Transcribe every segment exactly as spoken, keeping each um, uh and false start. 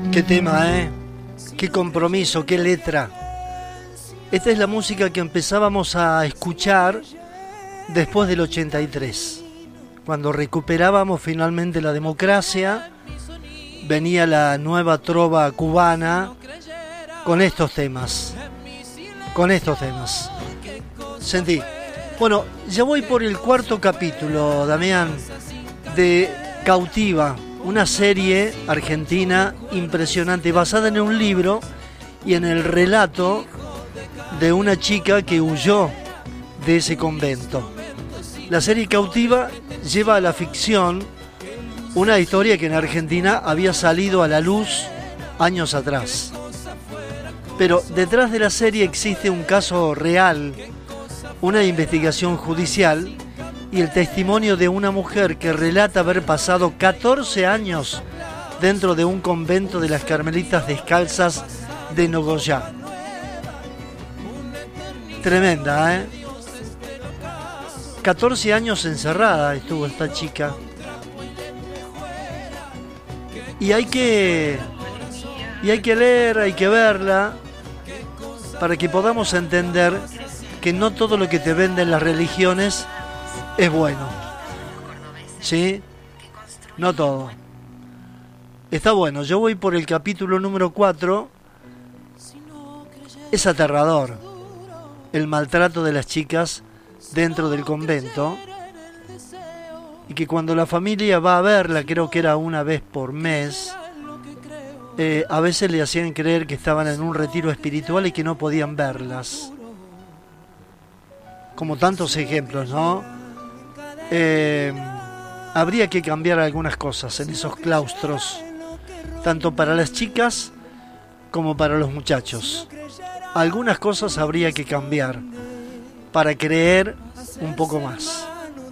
Qué tema, ¿eh? Qué compromiso, qué letra. Esta es la música que empezábamos a escuchar después del ochenta y tres. Cuando recuperábamos finalmente la democracia, venía la nueva trova cubana con estos temas. Con estos temas. Sentí. Bueno, ya voy por el cuarto capítulo, Damián, de Cautiva, una serie argentina impresionante, basada en un libro y en el relato de una chica que huyó de ese convento. La serie Cautiva lleva a la ficción una historia que en Argentina había salido a la luz años atrás. Pero detrás de la serie existe un caso real, una investigación judicial y el testimonio de una mujer que relata haber pasado catorce años dentro de un convento de las Carmelitas Descalzas de Nogoyá. Tremenda, ¿eh? catorce años encerrada estuvo esta chica. Y hay que y hay que leer, hay que verla para que podamos entender que no todo lo que te venden las religiones es bueno. ¿Sí? No todo. Está bueno. Yo voy por el capítulo número cuatro. Es aterrador el maltrato de las chicas dentro del convento. Y que cuando la familia va a verla, creo que era una vez por mes, eh, a veces le hacían creer que estaban en un retiro espiritual y que no podían verlas. Como tantos ejemplos, ¿no? Eh, habría que cambiar algunas cosas en esos claustros, tanto para las chicas como para los muchachos. Algunas cosas habría que cambiar para creer un poco más.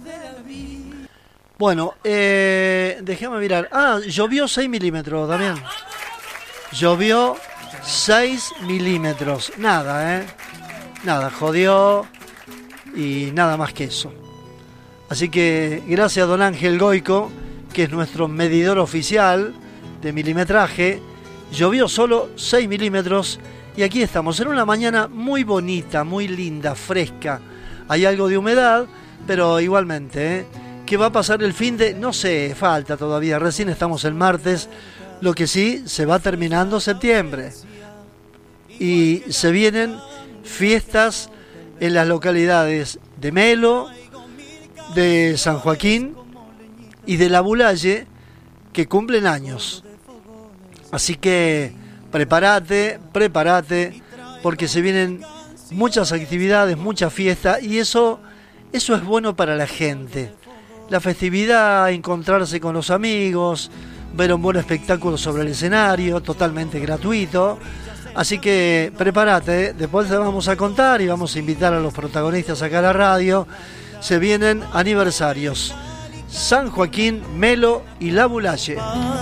Bueno, eh, déjame mirar. Ah, llovió seis milímetros, Damián. Llovió seis milímetros. Nada, ¿eh? Nada, jodió. Y nada más que eso. Así que gracias a don Ángel Goico, que es nuestro medidor oficial de milimetraje. Llovió solo seis milímetros y aquí estamos en una mañana muy bonita, muy linda, fresca. Hay algo de humedad, pero igualmente, ¿eh? ¿Qué va a pasar el fin de? No sé, falta todavía, recién estamos el martes. Lo que sí, se va terminando septiembre. Y se vienen fiestas en las localidades de Melo, de San Joaquín y de La Bulaye, que cumplen años. Así que prepárate, prepárate, porque se vienen muchas actividades, mucha fiesta, y eso, eso es bueno para la gente. La festividad, encontrarse con los amigos, ver un buen espectáculo sobre el escenario, totalmente gratuito. Así que prepárate, ¿eh? Después te vamos a contar y vamos a invitar a los protagonistas acá a la radio. Se vienen aniversarios. San Joaquín, Melo y La Bulaye.